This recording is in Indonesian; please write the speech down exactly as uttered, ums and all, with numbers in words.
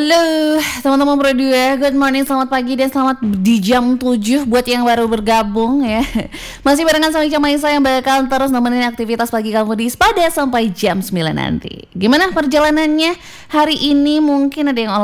Halo teman-teman Bro ya, good morning, selamat pagi dan selamat di jam tujuh buat yang baru bergabung ya. Masih barengan sama Ica Maisa yang bakal terus nemenin aktivitas pagi kamu di Spada sampai jam sembilan nanti. Gimana perjalanannya hari ini? Mungkin ada yang